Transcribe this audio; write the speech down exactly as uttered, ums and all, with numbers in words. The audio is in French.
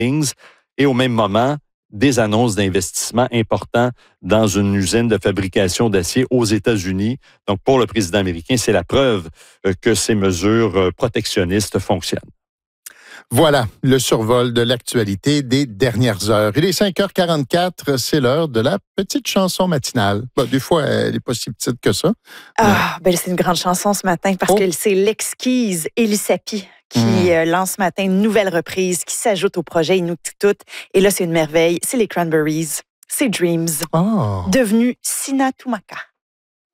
Kings et au même moment, des annonces d'investissement importants dans une usine de fabrication d'acier aux États-Unis. Donc, pour le président américain, c'est la preuve que ces mesures protectionnistes fonctionnent. Voilà le survol de l'actualité des dernières heures. Il est cinq heures quarante-quatre, c'est l'heure de la petite chanson matinale. Bon, des fois, elle n'est pas si petite que ça. Ah, mais... ben c'est une grande chanson ce matin parce oh. que c'est l'exquise Elisapie qui mmh. lance ce matin une nouvelle reprise qui s'ajoute au projet Inuktitut. Et là, c'est une merveille. C'est les Cranberries. C'est Dreams. Oh. Devenu Sinatumaka.